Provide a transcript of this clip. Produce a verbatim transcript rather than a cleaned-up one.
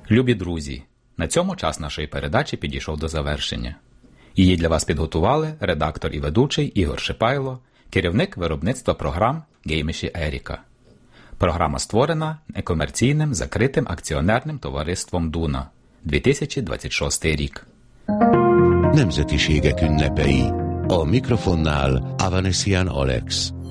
Любі друзі, на цьому час нашої передачі підійшов до завершення. Її для вас підготували редактор і ведучий Ігор Шипайло, керівник виробництва програм «Гейміші Еріка». Програма створена некомерційним закритим акціонерним товариством «Дуна», дві тисячі двадцять шостий рік. Nemzetiségek ünnepei. A mikrofonnál Avanesian Alex.